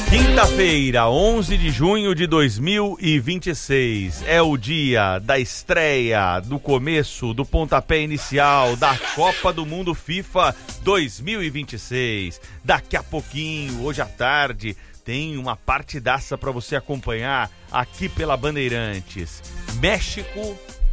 Quinta-feira, 11 de junho de 2026, é o dia da estreia, do começo, do pontapé inicial da Copa do Mundo FIFA 2026. Daqui a pouquinho, hoje à tarde, tem uma partidaça para você acompanhar aqui pela Bandeirantes. México